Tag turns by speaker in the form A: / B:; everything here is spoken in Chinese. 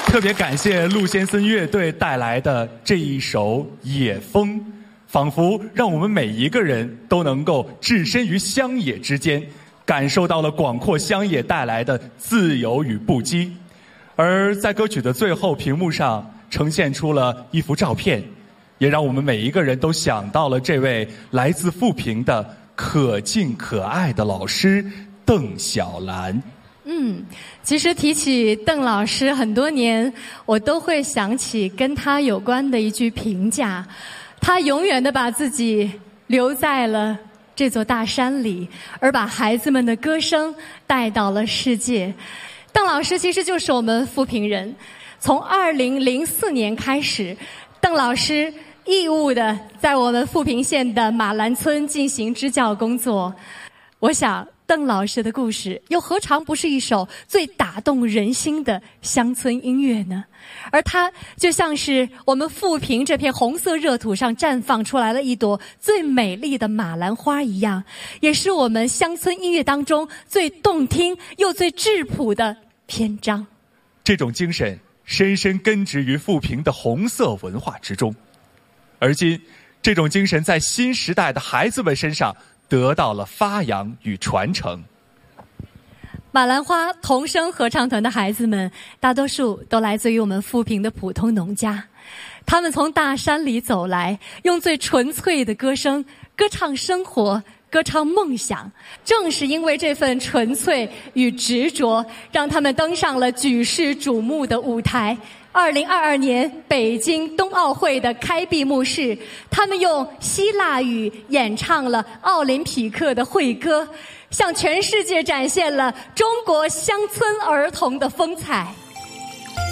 A: 特别感谢陆先森乐队带来的这一首《野风》，仿佛让我们每一个人都能够置身于乡野之间，感受到了广阔乡野带来的自由与不羁。而在歌曲的最后，屏幕上呈现出了一幅照片，也让我们每一个人都想到了这位来自富平的可敬可爱的老师邓小兰。
B: 其实提起邓老师，很多年我都会想起跟他有关的一句评价：他永远的把自己留在了这座大山里，而把孩子们的歌声带到了世界。邓老师其实就是我们富平人，从2004年开始，邓老师义务的在我们富平县的马兰村进行支教工作。我想邓老师的故事又何尝不是一首最打动人心的乡村音乐呢？而它就像是我们富平这片红色热土上绽放出来了一朵最美丽的马兰花一样，也是我们乡村音乐当中最动听又最质朴的篇章。
A: 这种精神深深根植于富平的红色文化之中，而今这种精神在新时代的孩子们身上得到了发扬与传承。
B: 马兰花童声合唱团的孩子们，大多数都来自于我们富平的普通农家，他们从大山里走来，用最纯粹的歌声歌唱生活，歌唱梦想。正是因为这份纯粹与执着，让他们登上了举世瞩目的舞台。2022年北京冬奥会的开闭幕式，他们用希腊语演唱了奥林匹克的会歌，向全世界展现了中国乡村儿童的风采。